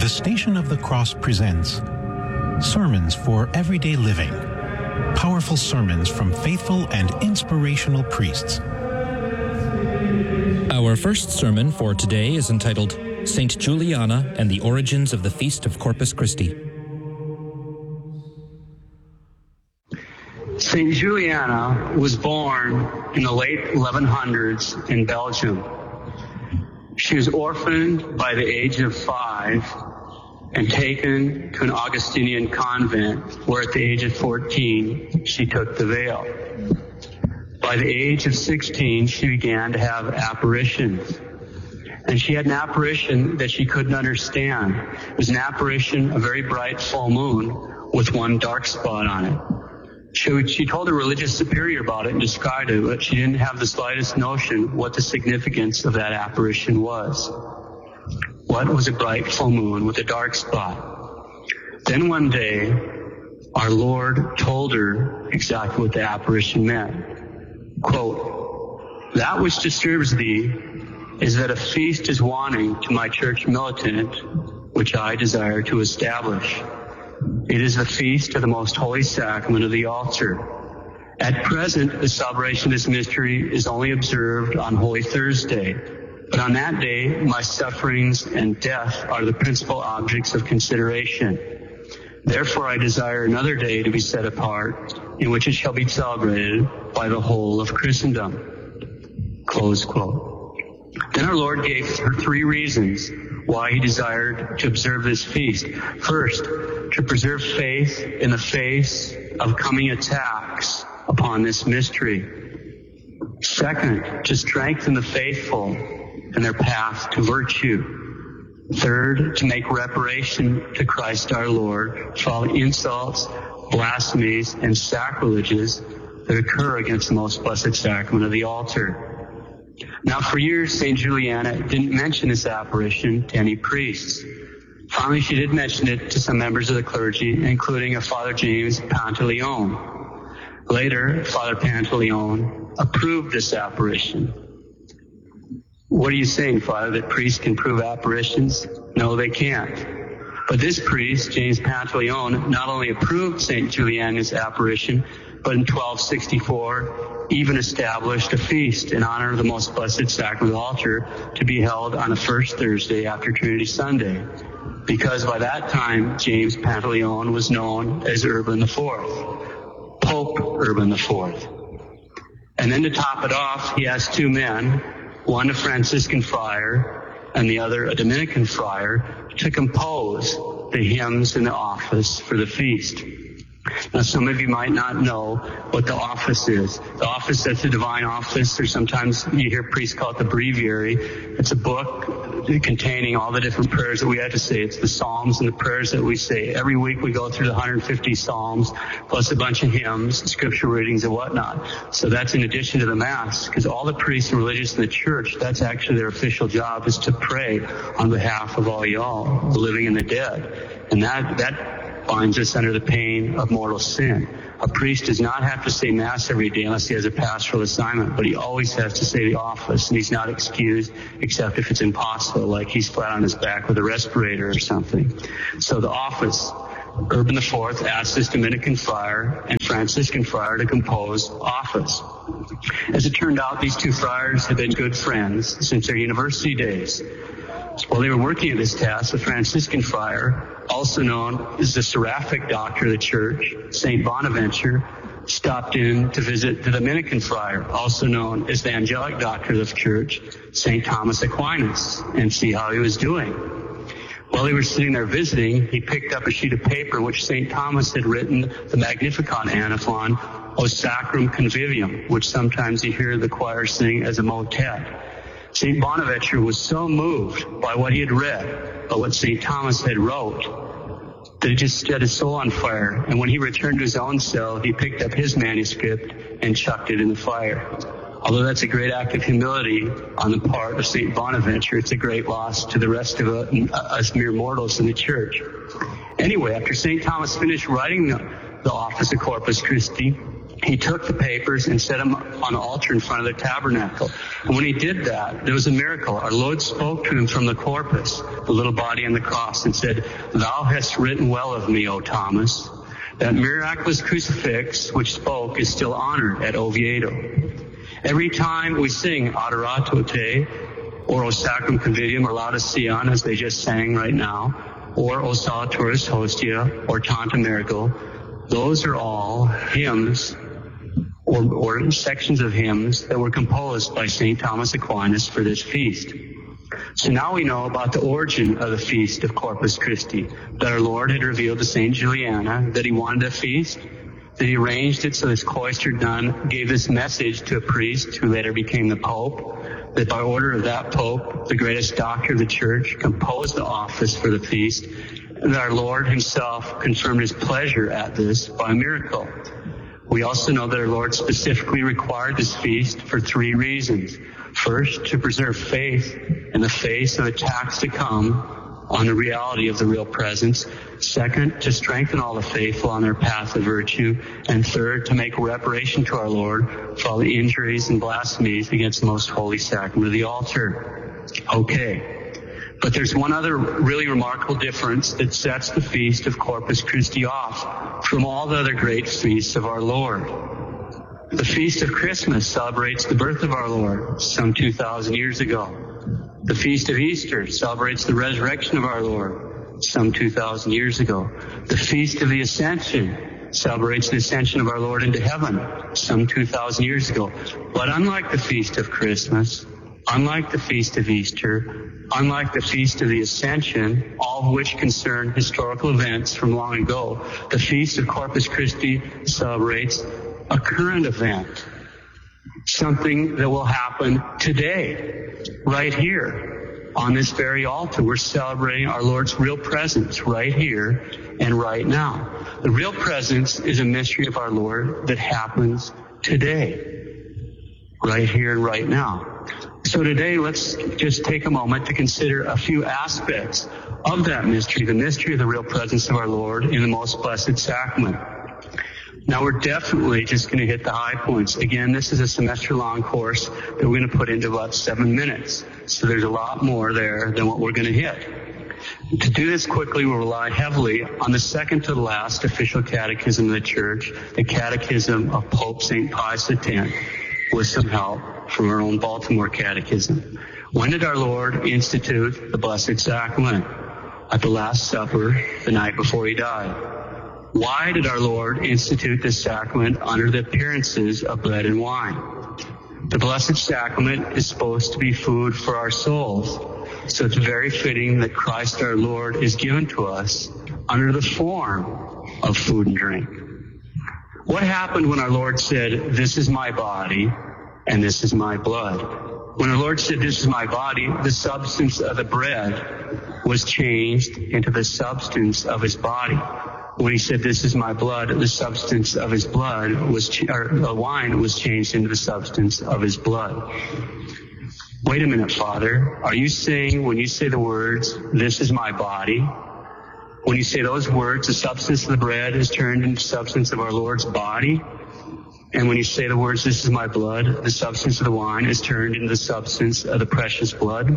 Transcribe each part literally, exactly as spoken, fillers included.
The Station of the Cross presents Sermons for Everyday Living. Powerful sermons from faithful and inspirational priests. Our first sermon for today is entitled Saint Juliana and the Origins of the Feast of Corpus Christi. Saint Juliana was born in the late eleven hundreds in Belgium. She was orphaned by the age of five and taken to an Augustinian convent where at the age of fourteen she took the veil. By the age of sixteen she began to have apparitions. And she had an apparition that she couldn't understand. It was an apparition, a very bright full moon with one dark spot on it. She, she told her religious superior about it and described it, but she didn't have the slightest notion what the significance of that apparition was. What was a bright full moon with a dark spot? Then one day, our Lord told her exactly what the apparition meant. Quote, "That which disturbs thee is that a feast is wanting to my church militant, which I desire to establish. It is the feast of the most holy sacrament of the altar. At present, the celebration of this mystery is only observed on Holy Thursday, but on that day, my sufferings and death are the principal objects of consideration. Therefore, I desire another day to be set apart, in which it shall be celebrated by the whole of Christendom." Close quote. Then our Lord gave her three reasons why he desired to observe this feast. First, to preserve faith in the face of coming attacks upon this mystery. Second, to strengthen the faithful in their path to virtue. Third, to make reparation to Christ our Lord for all the insults, blasphemies, and sacrileges that occur against the most blessed sacrament of the altar. Now, for years, Saint Juliana didn't mention this apparition to any priests. Finally, she did mention it to some members of the clergy, including a Father James Pantaleone. Later, Father Pantaleone approved this apparition. What are you saying, Father, that priests can prove apparitions? No, they can't. But this priest, James Pantaleone, not only approved Saint Juliana's apparition, but in twelve sixty-four even established a feast in honor of the most blessed sacrament of the altar to be held on the first Thursday after Trinity Sunday, because by that time James Pantaleone was known as Urban the Fourth, Pope Urban the Fourth. And then to top it off, he asked two men, one a Franciscan friar and the other a Dominican friar, to compose the hymns in the office for the feast. Now, some of you might not know what the office is. The office, that's the divine office, or sometimes you hear priests call it the breviary. It's a book containing all the different prayers that we have to say. It's the psalms and the prayers that we say. Every week we go through the one hundred fifty psalms, plus a bunch of hymns, scripture readings, and whatnot. So that's in addition to the Mass, because all the priests and religious in the church, that's actually their official job, is to pray on behalf of all y'all, the living and the dead. And that that binds us under the pain of mortal sin. A priest does not have to say Mass every day unless he has a pastoral assignment, but he always has to say the office, and he's not excused except if it's impossible, like he's flat on his back with a respirator or something. So the office, Urban the Fourth asked this Dominican friar and Franciscan friar to compose office. As it turned out, these two friars had been good friends since their university days. While they were working at this task, the Franciscan friar, also known as the seraphic doctor of the church, Saint Bonaventure, stopped in to visit the Dominican friar, also known as the angelic doctor of the church, Saint Thomas Aquinas, and see how he was doing. While they were sitting there visiting, he picked up a sheet of paper in which Saint Thomas had written the Magnificat antiphon, O Sacrum Convivium, which sometimes you hear the choir sing as a motet. Saint Bonaventure was so moved by what he had read, by what Saint Thomas had wrote, that it just set his soul on fire. And when he returned to his own cell, he picked up his manuscript and chucked it in the fire. Although that's a great act of humility on the part of Saint Bonaventure, it's a great loss to the rest of us mere mortals in the church. Anyway, after Saint Thomas finished writing the, the office of Corpus Christi, he took the papers and set them on an altar in front of the tabernacle. And when he did that, there was a miracle. Our Lord spoke to him from the corpus, the little body on the cross, and said, "Thou hast written well of me, O Thomas." That miraculous crucifix which spoke is still honored at Oviedo. Every time we sing Adorato Te, or O Sacrum Convivium, or Lauda Sion, as they just sang right now, or O Salutaris Hostia, or Tantum Ergo, those are all hymns or, or sections of hymns that were composed by Saint Thomas Aquinas for this feast. So now we know about the origin of the feast of Corpus Christi, that our Lord had revealed to Saint Juliana that he wanted a feast, that he arranged it so this cloistered nun gave this message to a priest who later became the Pope, that by order of that Pope, the greatest doctor of the Church, composed the office for the feast, and that our Lord himself confirmed his pleasure at this by miracle. We also know that our Lord specifically required this feast for three reasons. First, to preserve faith in the face of attacks to come on the reality of the real presence. Second, to strengthen all the faithful on their path of virtue. And third, to make reparation to our Lord for all the injuries and blasphemies against the most holy sacrament of the altar. Okay. But there's one other really remarkable difference that sets the feast of Corpus Christi off from all the other great feasts of our Lord. The Feast of Christmas celebrates the birth of our Lord some two thousand years ago. The Feast of Easter celebrates the resurrection of our Lord some two thousand years ago. The Feast of the Ascension celebrates the ascension of our Lord into heaven some two thousand years ago. But unlike the Feast of Christmas, unlike the Feast of Easter, unlike the Feast of the Ascension, all of which concern historical events from long ago, the Feast of Corpus Christi celebrates a current event, something that will happen today, right here, on this very altar. We're celebrating our Lord's real presence right here and right now. The real presence is a mystery of our Lord that happens today, right here and right now. So today, let's just take a moment to consider a few aspects of that mystery, the mystery of the real presence of our Lord in the most blessed sacrament. Now, we're definitely just going to hit the high points. Again, this is a semester-long course that we're going to put into about seven minutes. So there's a lot more there than what we're going to hit. To do this quickly, we'll rely heavily on the second to the last official catechism of the Church, the Catechism of Pope Saint Pius X, with some help from our own Baltimore Catechism. When did our Lord institute the Blessed Sacrament? At the Last Supper, the night before he died. Why did our Lord institute this sacrament under the appearances of bread and wine? The Blessed Sacrament is supposed to be food for our souls, so it's very fitting that Christ our Lord is given to us under the form of food and drink. What happened when our Lord said, "This is my body and this is my blood"? When our Lord said, "This is my body," the substance of the bread was changed into the substance of his body. When he said, "This is my blood," the substance of his blood was, ch- or the wine was changed into the substance of his blood. Wait a minute, Father. Are you saying when you say the words, "This is my body," when you say those words, the substance of the bread is turned into the substance of our Lord's body? And when you say the words, "This is my blood," the substance of the wine is turned into the substance of the precious blood?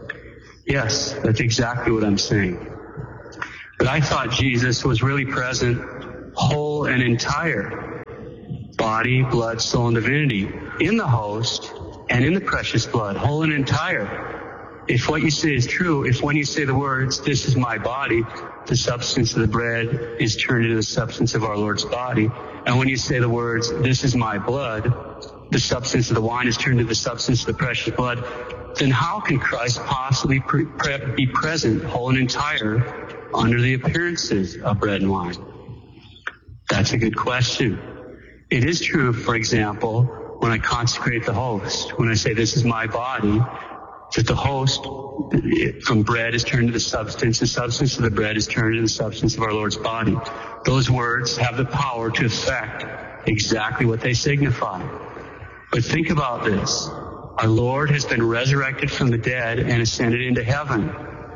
Yes, that's exactly what I'm saying. But I thought Jesus was really present, whole and entire, body, blood, soul, and divinity, in the host and in the precious blood, whole and entire. If what you say is true, if when you say the words, "This is my body," the substance of the bread is turned into the substance of our Lord's body, and when you say the words, "This is my blood," the substance of the wine is turned into the substance of the precious blood, then how can Christ possibly pre- pre- be present, whole and entire, under the appearances of bread and wine? That's a good question. It is true, for example, when I consecrate the host, when I say, "This is my body," that the host from bread is turned to the substance, the substance of the bread is turned into the substance of our Lord's body. Those words have the power to affect exactly what they signify. But think about this. Our Lord has been resurrected from the dead and ascended into heaven.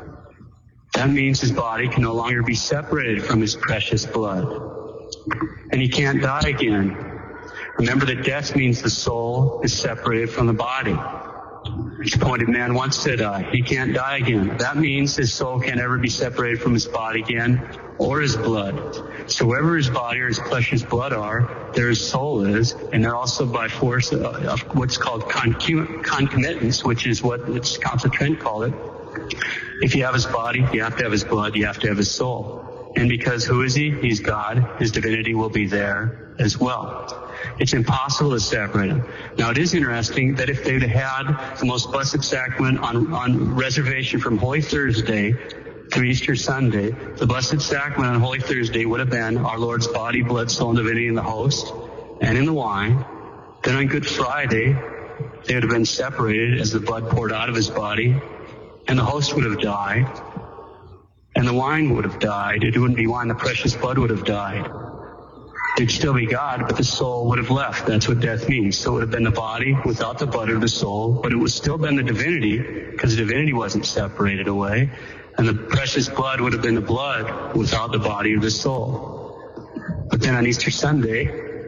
That means his body can no longer be separated from his precious blood. And he can't die again. Remember that death means the soul is separated from the body. Each appointed man wants to die. He can't die again. That means his soul can't ever be separated from his body again or his blood. So wherever his body or his flesh, his blood are, there his soul is, and they're also by force of what's called concu- concomitance, which is what Council of Trent called it. If you have his body, you have to have his blood, you have to have his soul. And because who is he? He's God. His divinity will be there as well. It's impossible to separate them. Now, it is interesting that if they'd had the most blessed sacrament on, on reservation from Holy Thursday to Easter Sunday, the blessed sacrament on Holy Thursday would have been our Lord's body, blood, soul, and divinity in the host and in the wine. Then on Good Friday, they would have been separated as the blood poured out of his body, and the host would have died, and the wine would have died. It wouldn't be wine, the precious blood would have died. It'd still be God, but the soul would have left. That's what death means. So it would have been the body without the blood of the soul, but it would still been the divinity, because the divinity wasn't separated away. And the precious blood would have been the blood without the body of the soul. But then on Easter Sunday,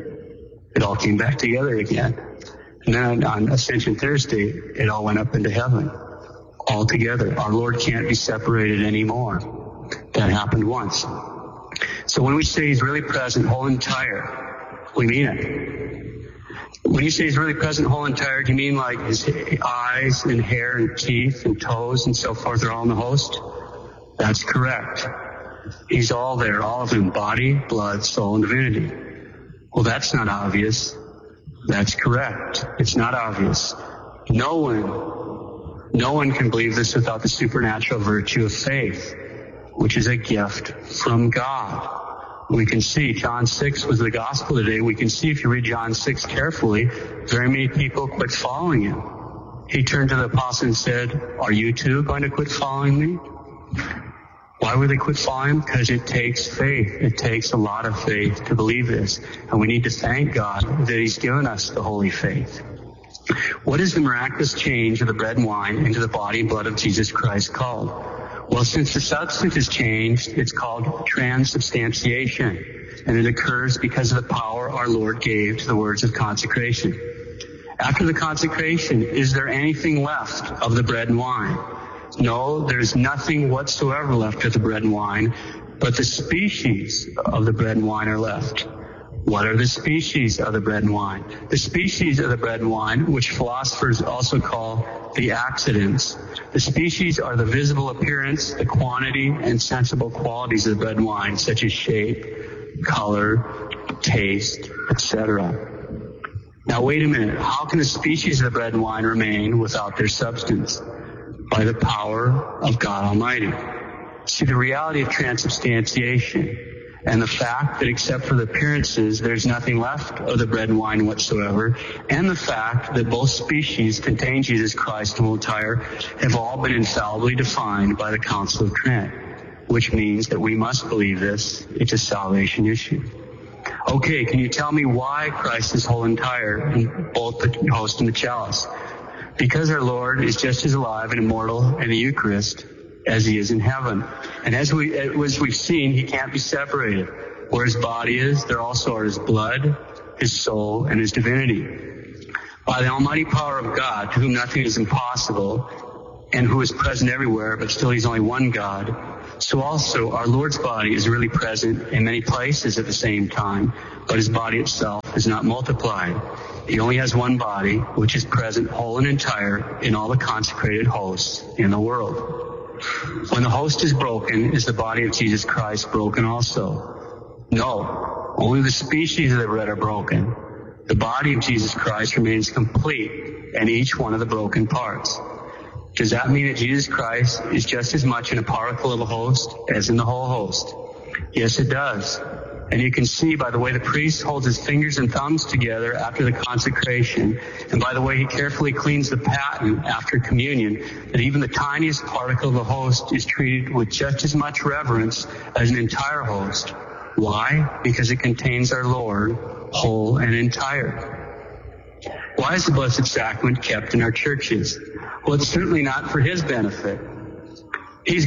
it all came back together again. And then on Ascension Thursday, it all went up into heaven. All together. Our Lord can't be separated anymore. That happened once. So when we say he's really present, whole and entire, we mean it. When you say he's really present, whole and entire, do you mean like his eyes and hair and teeth and toes and so forth are all in the host? That's correct. He's all there, all of him, body, blood, soul, and divinity. Well, that's not obvious. That's correct. It's not obvious. No one, no one can believe this without the supernatural virtue of faith, which is a gift from God. We can see John six was the gospel today. We can see if you read John six carefully, very many people quit following him. He turned to the apostle and said, "Are you too going to quit following me?" Why would they quit following him? Because it takes faith. It takes a lot of faith to believe this. And we need to thank God that he's given us the holy faith. What is the miraculous change of the bread and wine into the body and blood of Jesus Christ called? Well, since the substance is changed, it's called transubstantiation, and it occurs because of the power our Lord gave to the words of consecration. After the consecration, is there anything left of the bread and wine? No, there's nothing whatsoever left of the bread and wine, but the species of the bread and wine are left. What are the species of the bread and wine? The species of the bread and wine, which philosophers also call the accidents. The species are the visible appearance, the quantity, and sensible qualities of the bread and wine, such as shape, color, taste, et cetera. Now wait a minute. How can the species of the bread and wine remain without their substance? By the power of God Almighty. See, the reality of transubstantiation and the fact that except for the appearances, there's nothing left of the bread and wine whatsoever, and the fact that both species contain Jesus Christ and whole entire, have all been infallibly defined by the Council of Trent, which means that we must believe this. It's a salvation issue. Okay, can you tell me why Christ is whole entire in both the host and the chalice? Because our Lord is just as alive and immortal in the Eucharist as he is in heaven. And as we as we've seen, he can't be separated. Where his body is, there also are his blood, his soul, and his divinity. By the almighty power of God, to whom nothing is impossible, and who is present everywhere, but still he's only one God, so also our Lord's body is really present in many places at the same time, but his body itself is not multiplied. He only has one body, which is present whole and entire in all the consecrated hosts in the world. When the host is broken, is the body of Jesus Christ broken also? No. Only the species of the bread are broken. The body of Jesus Christ remains complete in each one of the broken parts. Does that mean that Jesus Christ is just as much in a particle of a host as in the whole host? Yes, it does. And you can see by the way the priest holds his fingers and thumbs together after the consecration, and by the way he carefully cleans the paten after communion, that even the tiniest particle of the host is treated with just as much reverence as an entire host. Why? Because it contains our Lord, whole and entire. Why is the Blessed Sacrament kept in our churches? Well, it's certainly not for his benefit. He's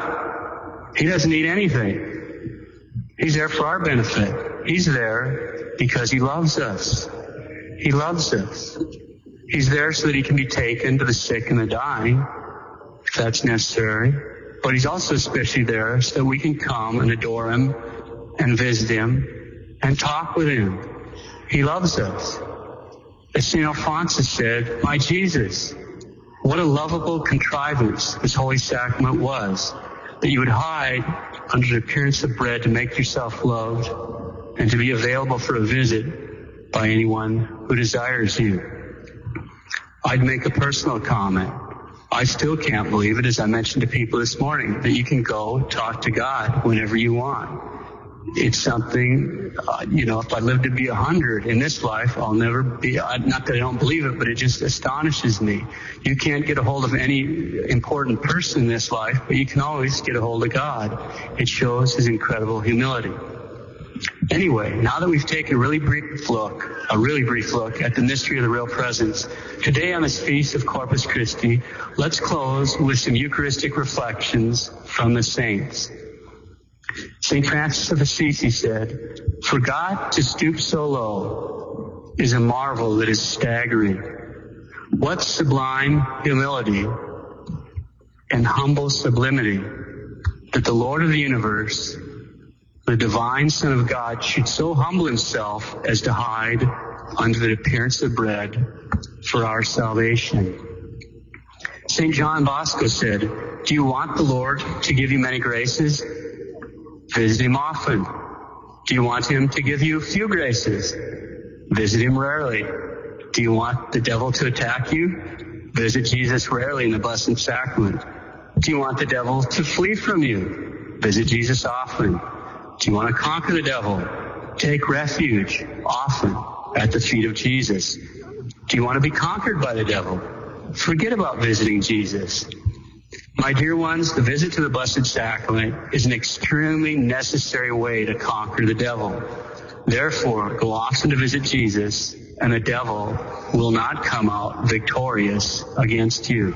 God. He doesn't need anything. He's there for our benefit. He's there because he loves us. He loves us. He's there so that he can be taken to the sick and the dying, if that's necessary. But he's also especially there so that we can come and adore him and visit him and talk with him. He loves us. As Saint Alphonsus said, "My Jesus, what a lovable contrivance this Holy Sacrament was, that you would hide under the appearance of bread to make yourself loved and to be available for a visit by anyone who desires you." I'd make a personal comment. I still can't believe it, as I mentioned to people this morning, that you can go talk to God whenever you want. It's something, uh, you know, if I live to be a hundred in this life, I'll never be, uh, not that I don't believe it, but it just astonishes me. You can't get a hold of any important person in this life, but you can always get a hold of God. It shows his incredible humility. Anyway, now that we've taken a really brief look, a really brief look at the mystery of the real presence, today on this feast of Corpus Christi, let's close with some Eucharistic reflections from the saints. Saint Francis of Assisi said, "For God to stoop so low is a marvel that is staggering. What sublime humility and humble sublimity that the Lord of the universe, the divine Son of God, should so humble himself as to hide under the appearance of bread for our salvation." Saint John Bosco said, "Do you want the Lord to give you many graces? Visit him often. Do you want him to give you few graces? Visit him rarely. Do you want the devil to attack you? Visit Jesus rarely in the Blessed Sacrament. Do you want the devil to flee from you? Visit Jesus often. Do you want to conquer the devil? Take refuge often at the feet of Jesus. Do you want to be conquered by the devil? Forget about visiting Jesus. My dear ones, the visit to the Blessed Sacrament is an extremely necessary way to conquer the devil. Therefore, go often to visit Jesus, and the devil will not come out victorious against you.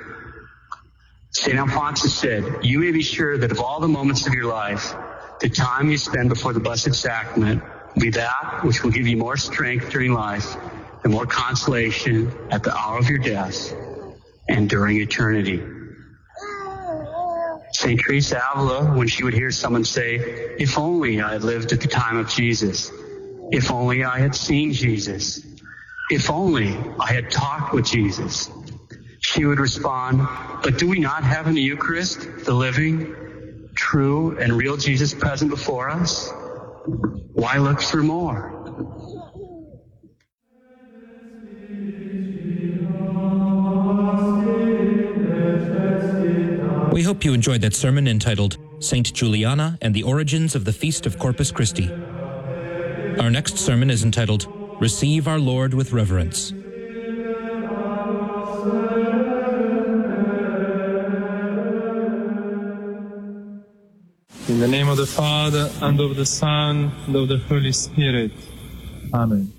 Saint Alphonsus said, "You may be sure that of all the moments of your life, the time you spend before the Blessed Sacrament will be that which will give you more strength during life and more consolation at the hour of your death and during eternity." Saint Teresa Avila, when she would hear someone say, "If only I had lived at the time of Jesus. If only I had seen Jesus. If only I had talked with Jesus," she would respond, "But do we not have in the Eucharist the living, true, and real Jesus present before us? Why look for more?" We hope you enjoyed that sermon entitled Saint Juliana and the Origins of the Feast of Corpus Christi. Our next sermon is entitled Receive Our Lord with Reverence. In the name of the Father, and of the Son, and of the Holy Spirit. Amen.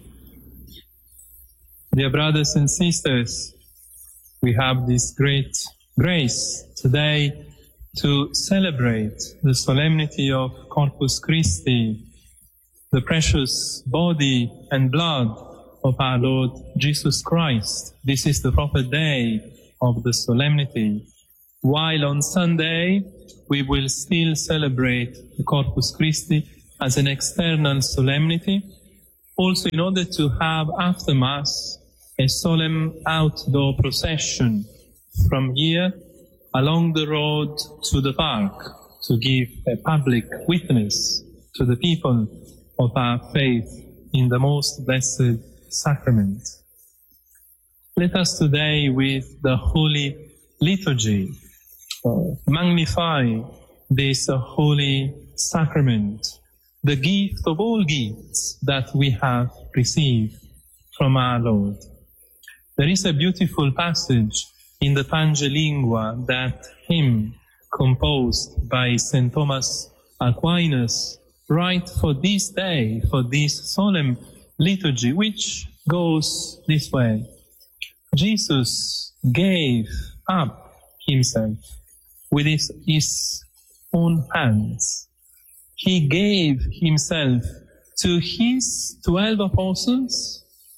Dear brothers and sisters, we have this great grace today to celebrate the solemnity of Corpus Christi, the precious body and blood of our Lord Jesus Christ. This is the proper day of the solemnity. While on Sunday we will still celebrate the Corpus Christi as an external solemnity, also in order to have after Mass a solemn outdoor procession from here along the road to the park to give a public witness to the people of our faith in the most blessed sacrament. Let us today, with the Holy Liturgy, uh, magnify this uh, holy sacrament, the gift of all gifts that we have received from our Lord. There is a beautiful passage in the Pange Lingua, that hymn composed by Saint Thomas Aquinas, right for this day, for this solemn liturgy, which goes this way. Jesus gave up himself with his, his own hands. He gave himself to his twelve apostles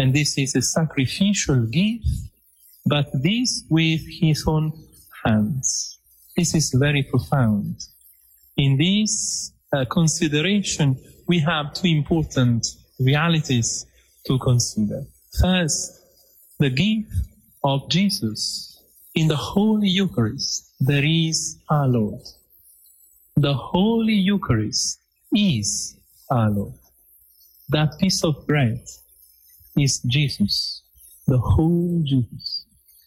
and this is a sacrificial gift, but this with his own hands. This is very profound. In this uh, consideration, we have two important realities to consider. First, the gift of Jesus. In the Holy Eucharist, there is our Lord. The Holy Eucharist is our Lord. That piece of bread is Jesus, the whole Jesus.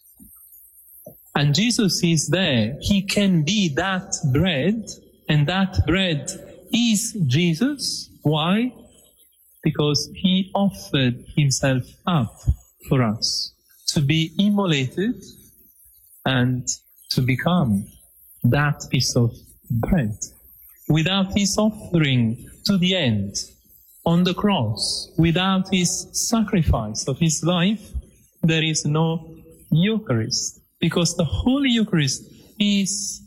And Jesus is there. He can be that bread, and that bread is Jesus. Why? Because he offered himself up for us to be immolated and to become that piece of bread. Without his offering to the end on the cross, without his sacrifice of his life, there is no Eucharist. Because the Holy Eucharist is,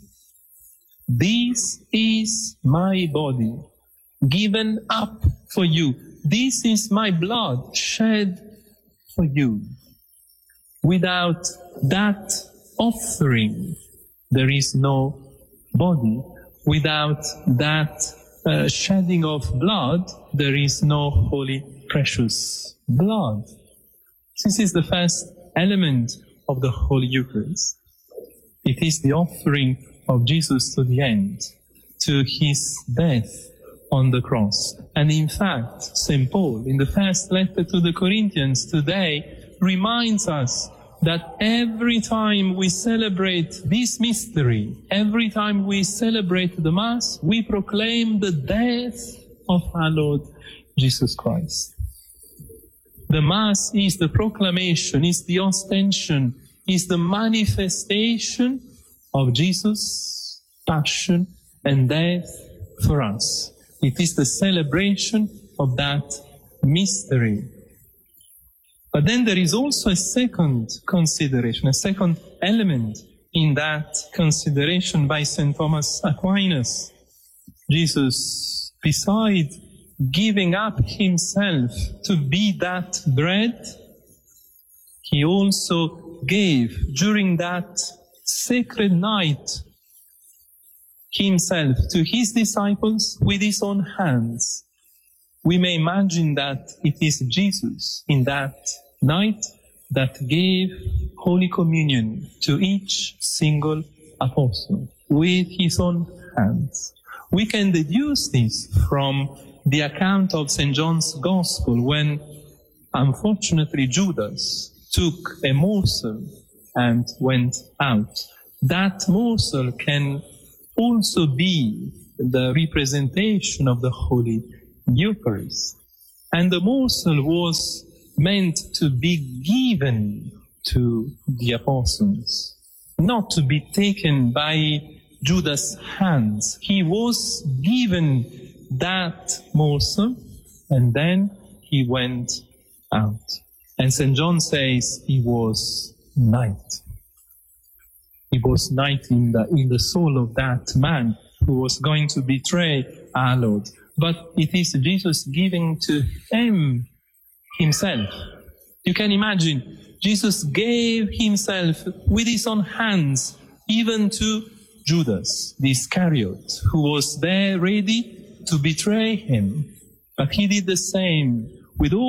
this is my body given up for you. This is my blood shed for you. Without that offering, there is no body. Without that uh, shedding of blood, there is no holy, precious blood. This is the first element of the Holy Eucharist. It is the offering of Jesus to the end, to his death on the cross. And in fact, Saint Paul, in the first letter to the Corinthians today, reminds us that every time we celebrate this mystery, every time we celebrate the Mass, we proclaim the death of our Lord Jesus Christ. The Mass is the proclamation, is the ostension, is the manifestation of Jesus' passion and death for us. It is the celebration of that mystery. But then there is also a second consideration, a second element in that consideration by Saint Thomas Aquinas. Jesus, beside giving up himself to be that bread, he also gave during that sacred night himself to his disciples with his own hands. We may imagine that it is Jesus in that night that gave Holy Communion to each single apostle with his own hands. We can deduce this from the account of Saint John's Gospel when, unfortunately, Judas took a morsel and went out. That morsel can also be the representation of the Holy Eucharist. And the morsel was meant to be given to the apostles, not to be taken by Judas' hands. He was given that morsel, and then he went out. And Saint John says he was night. He was night in the, in the soul of that man who was going to betray our Lord. But it is Jesus giving to him himself. You can imagine, Jesus gave himself with his own hands, even to Judas, the Iscariot, who was there ready to betray him. But he did the same with all